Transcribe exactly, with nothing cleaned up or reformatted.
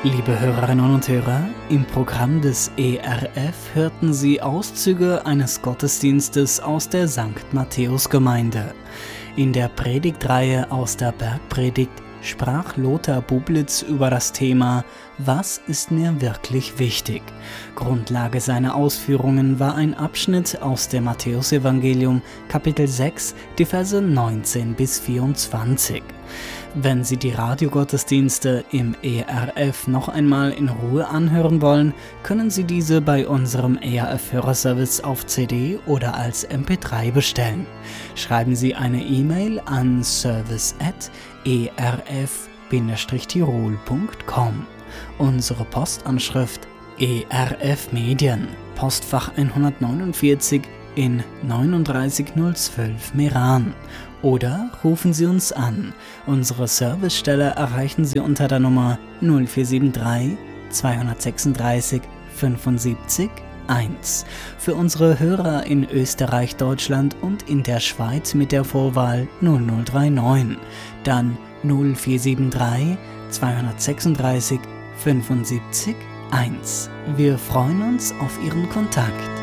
Liebe Hörerinnen und Hörer, im Programm des E R F hörten Sie Auszüge eines Gottesdienstes aus der Sankt Matthäus-Gemeinde. In der Predigtreihe aus der Bergpredigt sprach Lothar Bublitz über das Thema »Was ist mir wirklich wichtig?». Grundlage seiner Ausführungen war ein Abschnitt aus dem Matthäusevangelium, Kapitel sechs, die Verse neunzehn bis vierundzwanzig. Wenn Sie die Radiogottesdienste im E R F noch einmal in Ruhe anhören wollen, können Sie diese bei unserem E R F-Hörerservice auf C D oder als M P drei bestellen. Schreiben Sie eine E-Mail an service at e r f bindestrich tirol punkt com. Unsere Postanschrift E R F Medien, Postfach hundertneunundvierzig in neununddreißig null zwölf Meran. Oder rufen Sie uns an. Unsere Servicestelle erreichen Sie unter der Nummer null vier sieben drei zweihundertsechsunddreißig fünfundsiebzig eins. Für unsere Hörer in Österreich, Deutschland und in der Schweiz mit der Vorwahl null null drei neun. Dann null vier sieben drei zweihundertsechsunddreißig fünfundsiebzig eins. Wir freuen uns auf Ihren Kontakt.